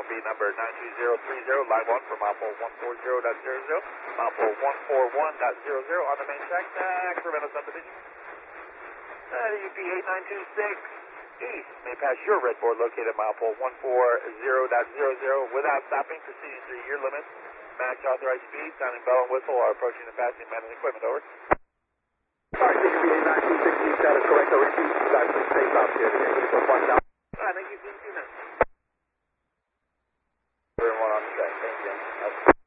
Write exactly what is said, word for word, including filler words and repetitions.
speed number nine two zero three zero, line one for mile pole one four zero point zero zero, mile pole one four one point zero zero on the main track, Sacramento subdivision. Uh, U P eight nine two six east may pass your red board located at mile pole one four zero point zero zero without stopping, proceeding through your limits. Match authorized speed, sounding bell and whistle are approaching the passing man and equipment, over. Sorry, U P eight nine two six east, status correct, repeat, got some space out here, the engine is one down. I think you